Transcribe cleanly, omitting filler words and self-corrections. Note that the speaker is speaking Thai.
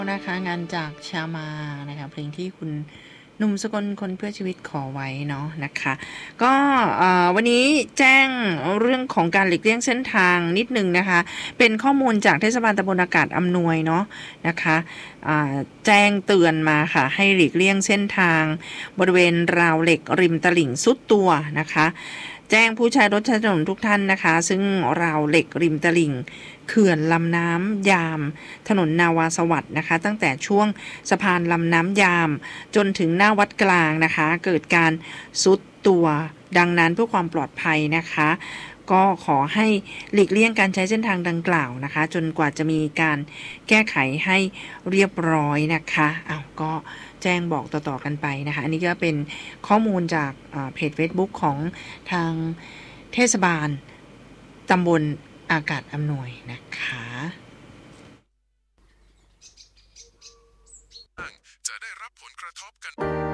นะคะงานจากชามานะคะเพลงที่คุณหนุ่มสกลคนเพื่อชีวิตขอไว้เนาะนะคะก็วันนี้แจ้งเรื่องของการหลีกเลี่ยงเส้นทางนิดนึงนะคะเป็นข้อมูลจากเทศบาลตำบลอากาศอำนวยเนาะนะคะแจ้งเตือนมาค่ะให้หลีกเลี่ยงเส้นทางบริเวณราวเหล็กริมตลิ่งสุดตัวนะคะแจ้งผู้ใช้รถใช้ถนนทุกท่านนะคะซึ่งราวเหล็กริมตลิ่งเขื่อนลำน้ำยามถนนนาวาสวัสดิ์นะคะตั้งแต่ช่วงสะพานลำน้ำยามจนถึงหน้าวัดกลางนะคะเกิดการซุดตัวดังนั้นเพื่อความปลอดภัยนะคะก็ขอให้หลีกเลี่ยงการใช้เส้นทางดังกล่าวนะคะจนกว่าจะมีการแก้ไขให้เรียบร้อยนะคะก็แจ้งบอกต่อๆกันไปนะคะอันนี้ก็เป็นข้อมูลจากเพจ Facebook ของทางเทศบาลตำบลอากาศอำนวยนะคะจะได้รับผลกระทบกัน